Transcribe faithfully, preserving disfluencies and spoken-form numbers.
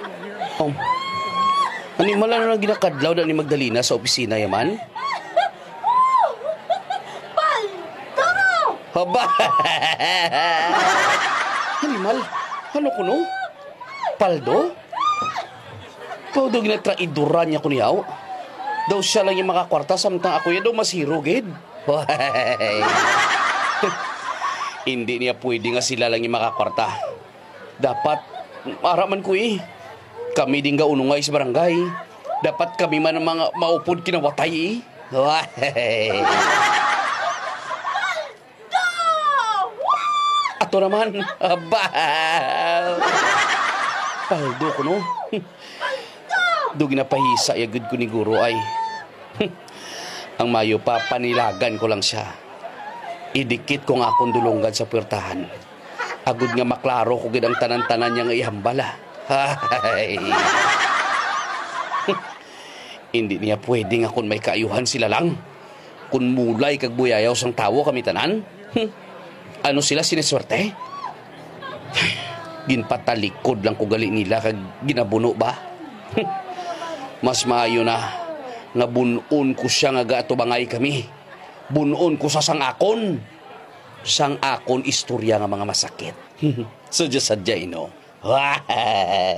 Um, ano yung malang na ginakadlaw na ni Magdalena sa opisina yaman? Paldo! Haba! Animal, ano ko no? Paldo? Paldo ginatraiduran niya ko niyaw? Daw siya lang yung makakwarta samtang ako yan daw masiro, gid. Hindi niya pwede nga sila lang yung makakwarta. Dapat, araman ko eh. Kami din ga unungay sa barangay. Dapat kami man ang mga maupod kinawatay eh. Ato naman, aba. Paldo ko no. Do ginapahisa yagud ko ni guro ay. Ang mayo pa panilagan ko lang siya. Idikit ko nga akong dulungan sa puwertahan. Agud nga maklaro ko gid ang tanan-tanan niya nga ihambala. Hindi niya pwedeng akong may kaayuhan sila lang. Kung mulay kag buyayaw sang tawo kami tanan. Ano sila sineswerte? Ginpatalikod lang ko gali nila kag ginabuno ba? Mas maayo na nga bunon ko siya nga gaatubangay kami. Bunon ko sa sangakon. Sangakon istorya nga mga masakit. So just sadya, no?